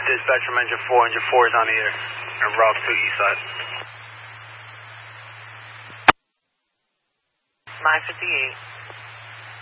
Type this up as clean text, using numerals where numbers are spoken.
Dispatch from engine 4. Engine 4 is on the air. And route 2 east side. 958.